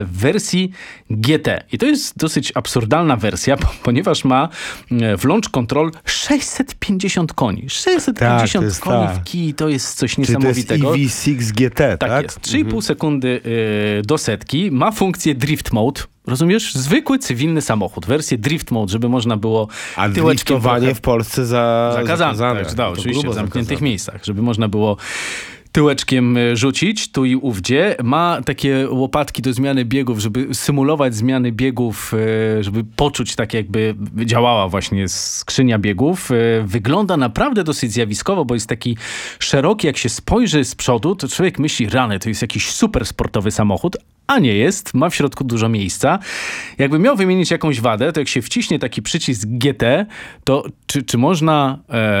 w wersji GT. I to jest dosyć absurdalna wersja, ponieważ ma w launch control 650 koni. 650 koni w kij, to jest coś niesamowitego. To jest EV6 GT, tak? Tak jest. 3,5 sekundy do setki. Ma funkcję drift mode. Rozumiesz? Zwykły, cywilny samochód. Wersję drift mode, żeby można było a driftowanie w Polsce zakazane. Tak, oczywiście w zamkniętych miejscach. Żeby można było tyłeczkiem rzucić, tu i ówdzie. Ma takie łopatki do zmiany biegów, żeby symulować zmiany biegów, żeby poczuć tak jakby działała właśnie skrzynia biegów. Wygląda naprawdę dosyć zjawiskowo, bo jest taki szeroki, jak się spojrzy z przodu, to człowiek myśli, rany, to jest jakiś super sportowy samochód, a nie jest. Ma w środku dużo miejsca. Jakby miał wymienić jakąś wadę, to jak się wciśnie taki przycisk GT, to czy można...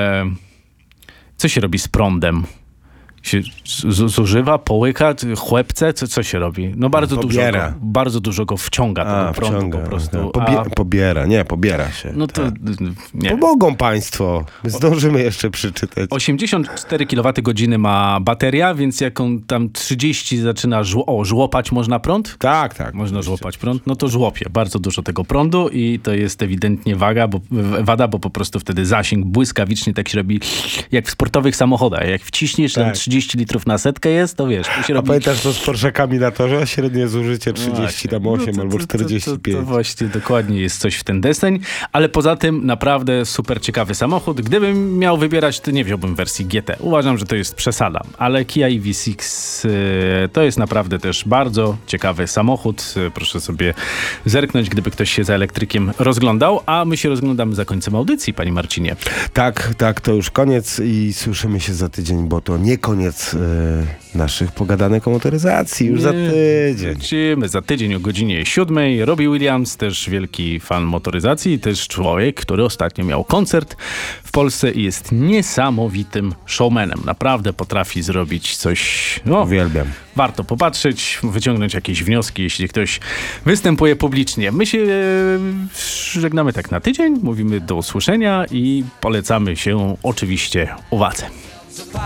co się robi z prądem? Się zużywa, połyka, chłepce, co się robi? No bardzo dużo go wciąga tego prądu po prostu. Pobiera się. No to nie. Pomogą państwo. Zdążymy jeszcze przeczytać. 84 kWh ma bateria, więc jak on tam 30 zaczyna żłopać można prąd? Tak. Można żłopać prąd, no to żłopie bardzo dużo tego prądu i to jest ewidentnie wada, bo po prostu wtedy zasięg błyskawicznie tak się robi jak w sportowych samochodach. Jak wciśniesz tam 30 litrów na setkę jest, to wiesz. To się robi... pamiętasz to z Porszakami na torze? Średnie zużycie 38 albo 45. To właśnie dokładnie jest coś w ten deseń, ale poza tym naprawdę super ciekawy samochód. Gdybym miał wybierać, to nie wziąłbym wersji GT. Uważam, że to jest przesada, ale Kia EV6 to jest naprawdę też bardzo ciekawy samochód. Proszę sobie zerknąć, gdyby ktoś się za elektrykiem rozglądał, a my się rozglądamy za końcem audycji, panie Marcinie. Tak, to już koniec i słyszymy się za tydzień, bo to nie koniec naszych pogadanek o motoryzacji. Już za tydzień. Wrócimy za tydzień o godzinie 7. Robbie Williams, też wielki fan motoryzacji, też człowiek, który ostatnio miał koncert w Polsce i jest niesamowitym showmanem. Naprawdę potrafi zrobić coś... Uwielbiam. Warto popatrzeć, wyciągnąć jakieś wnioski, jeśli ktoś występuje publicznie. My się żegnamy tak na tydzień, mówimy do usłyszenia i polecamy się oczywiście uwadze.